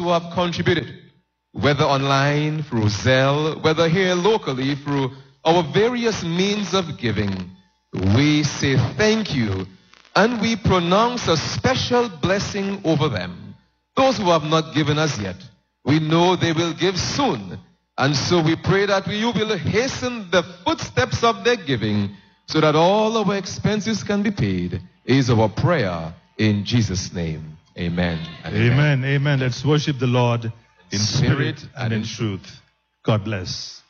who have contributed, whether online, through Zelle, whether here locally, through our various means of giving. We say thank you, and we pronounce a special blessing over them. Those who have not given as yet, we know they will give soon. And so we pray that you will hasten the footsteps of their giving so that all our expenses can be paid, is our prayer in Jesus' name. Amen. Amen. Amen. Let's worship the Lord in spirit and in truth. God bless.